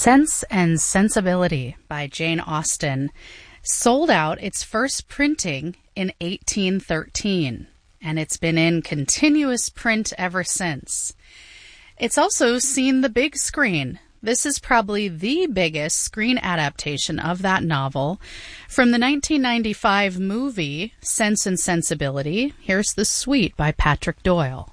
Sense and Sensibility by Jane Austen sold out its first printing in 1813, and it's been in continuous print ever since. It's also seen the big screen. This is probably the biggest screen adaptation of that novel. From the 1995 movie Sense and Sensibility, here's The Suite by Patrick Doyle.